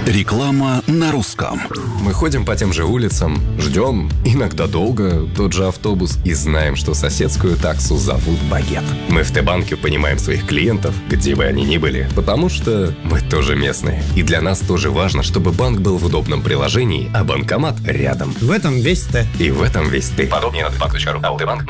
Реклама на русском. Мы ходим по тем же улицам, ждем, иногда долго, тот же автобус и знаем, что соседскую таксу зовут Багет. Мы в Т-банке понимаем своих клиентов, где бы они ни были, потому что мы тоже местные. И для нас тоже важно, чтобы банк был в удобном приложении, а банкомат рядом. В этом весь Т. И в этом весь ты. Подробнее на tbank.ru. АО Т-банк